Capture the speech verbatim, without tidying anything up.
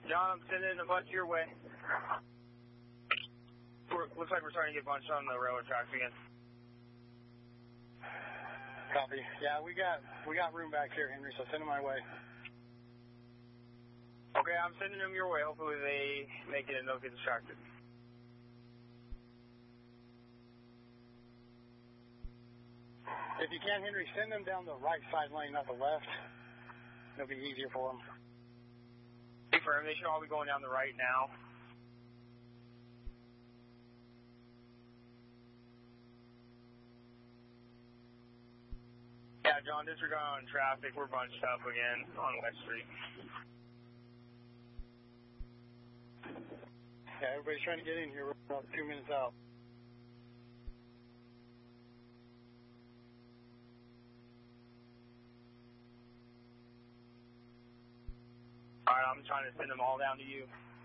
John, I'm sending a bunch your way. We're, looks like we're starting to get bunched on the railroad tracks again. Copy. Yeah, we got we got room back here, Henry, so send them my way. Okay, I'm sending them your way. Hopefully they make it and don't get distracted. If you can, Henry, send them down the right side lane, not the left. It'll be easier for them. Confirm, they should all be going down the right now. Yeah, John, disregard on traffic. We're bunched up again on West Street. Yeah, everybody's trying to get in here. We're about two minutes out. All right, I'm trying to send them all down to you.